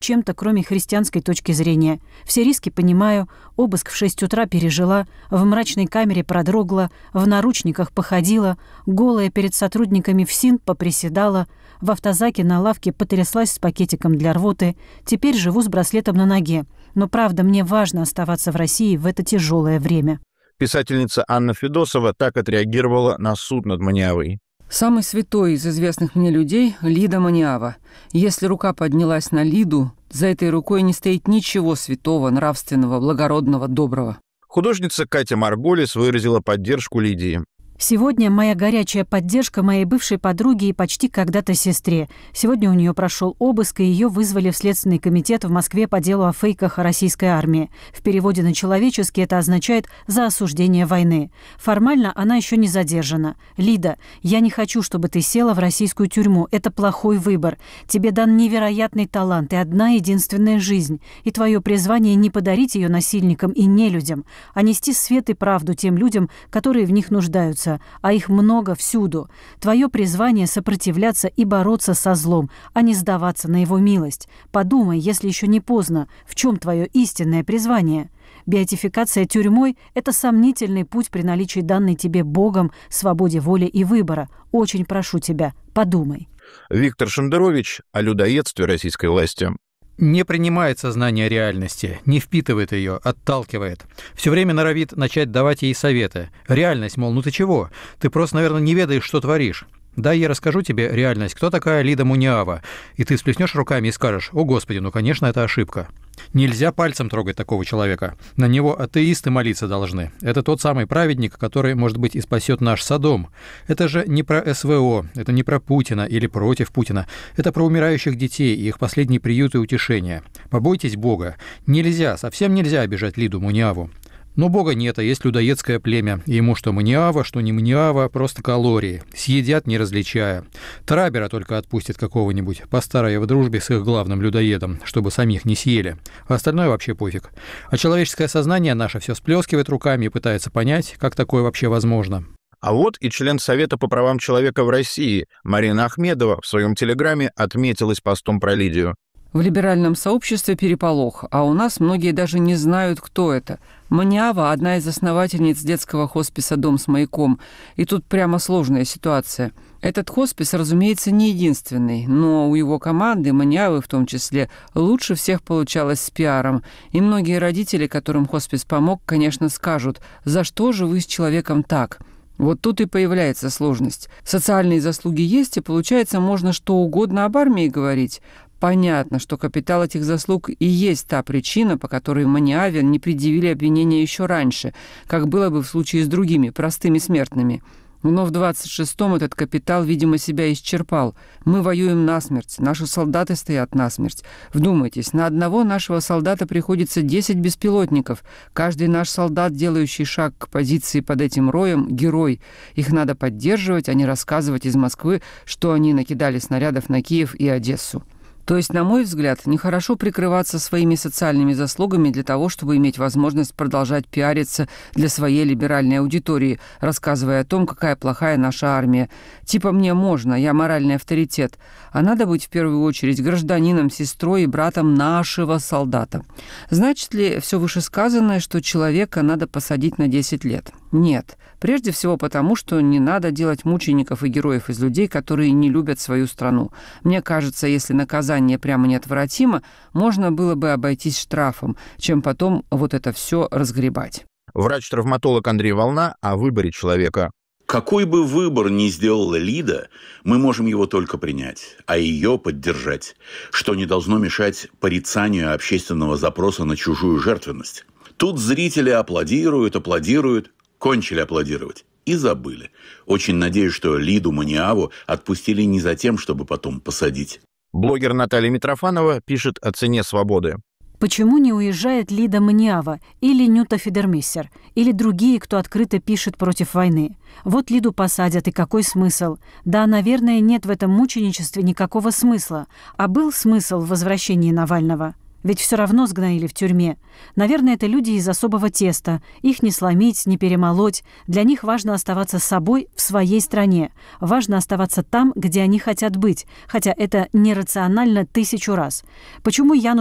чем-то, кроме христианской точки зрения. Все риски понимаю, обыск в 6 утра пережила, в мрачной камере продрогла, в наручниках походила, голая перед сотрудниками ФСИН поприседала, в автозаке на лавке потряслась с пакетиком для рвоты, теперь живу с браслетом на ноге. Но правда, мне важно оставаться в России в это тяжелое время. Писательница Анна Федосова так отреагировала на суд над Маниавой. Самый святой из известных мне людей – Лида Маниава. Если рука поднялась на Лиду, за этой рукой не стоит ничего святого, нравственного, благородного, доброго. Художница Катя Марголис выразила поддержку Лидии. Сегодня моя горячая поддержка моей бывшей подруге и почти когда-то сестре. Сегодня у нее прошел обыск, и ее вызвали в Следственный комитет в Москве по делу о фейках о российской армии. В переводе на человеческий это означает «за осуждение войны». Формально она еще не задержана. Лида, я не хочу, чтобы ты села в российскую тюрьму. Это плохой выбор. Тебе дан невероятный талант и одна единственная жизнь. И твое призвание не подарить ее насильникам и нелюдям, а нести свет и правду тем людям, которые в них нуждаются. А их много всюду. Твое призвание — сопротивляться и бороться со злом, а не сдаваться на его милость. Подумай, если еще не поздно, в чем твое истинное призвание. Беатификация тюрьмой — это сомнительный путь при наличии данной тебе Богом свободе воли и выбора. Очень прошу тебя, подумай. Виктор Шендерович о людоедстве российской власти. Не принимает сознание реальности, не впитывает ее, отталкивает. Все время норовит начать давать ей советы. Реальность, мол, ну ты чего? Ты просто, наверное, не ведаешь, что творишь. Дай я расскажу тебе реальность, кто такая Лида Маниава, и ты сплеснешь руками и скажешь: «О, Господи, ну, конечно, это ошибка». Нельзя пальцем трогать такого человека. На него атеисты молиться должны. Это тот самый праведник, который, может быть, и спасет наш Содом. Это же не про СВО, это не про Путина или против Путина. Это про умирающих детей и их последний приют и утешение. Побойтесь Бога. Нельзя, совсем нельзя обижать Лиду Маниаву. Но Бога нет, а есть людоедское племя. И ему что Маниава, что не Маниава, просто калории. Съедят, не различая. Трабера только отпустит какого-нибудь, по старой в дружбе с их главным людоедом, чтобы самих не съели. А остальное вообще пофиг. А человеческое сознание наше все сплескивает руками и пытается понять, как такое вообще возможно. А вот и член Совета по правам человека в России Марина Ахмедова в своем телеграме отметилась постом про Лидию. В либеральном сообществе переполох, а у нас многие даже не знают, кто это. Маниава – одна из основательниц детского хосписа «Дом с маяком». И тут прямо сложная ситуация. Этот хоспис, разумеется, не единственный, но у его команды, Маниавы в том числе, лучше всех получалось с пиаром. И многие родители, которым хоспис помог, конечно, скажут: «За что же вы с человеком так?» Вот тут и появляется сложность. Социальные заслуги есть, и получается, можно что угодно об армии говорить. Понятно, что капитал этих заслуг и есть та причина, по которой Маниаве не предъявили обвинения еще раньше, как было бы в случае с другими простыми смертными. Но в 26-м этот капитал, видимо, себя исчерпал. Мы воюем насмерть, наши солдаты стоят насмерть. Вдумайтесь, на одного нашего солдата приходится 10 беспилотников. Каждый наш солдат, делающий шаг к позиции под этим роем, герой. Их надо поддерживать, а не рассказывать из Москвы, что они накидали снарядов на Киев и Одессу. То есть, на мой взгляд, нехорошо прикрываться своими социальными заслугами для того, чтобы иметь возможность продолжать пиариться для своей либеральной аудитории, рассказывая о том, какая плохая наша армия. Типа мне можно, я моральный авторитет. А надо быть в первую очередь гражданином, сестрой и братом нашего солдата. Значит ли все вышесказанное, что человека надо посадить на 10 лет? Нет. Прежде всего потому, что не надо делать мучеников и героев из людей, которые не любят свою страну. Мне кажется, если наказание прямо неотвратимо, можно было бы обойтись штрафом, чем потом вот это все разгребать. Врач-травматолог Андрей Волна о выборе человека. Какой бы выбор ни сделала Лида, мы можем его только принять, а ее поддержать, что не должно мешать порицанию общественного запроса на чужую жертвенность. Тут зрители аплодируют, кончили аплодировать и забыли. Очень надеюсь, что Лиду Маниаву отпустили не за тем, чтобы потом посадить. Блогер Наталья Митрофанова пишет о цене свободы. Почему не уезжает Лида Маниава или Нюта Фидермессер, или другие, кто открыто пишет против войны? Вот Лиду посадят, и какой смысл? Да, наверное, нет в этом мученичестве никакого смысла. А был смысл в возвращении Навального? Ведь все равно сгноили в тюрьме. Наверное, это люди из особого теста. Их не сломить, не перемолоть. Для них важно оставаться собой в своей стране. Важно оставаться там, где они хотят быть. Хотя это нерационально 1000 раз. Почему Яну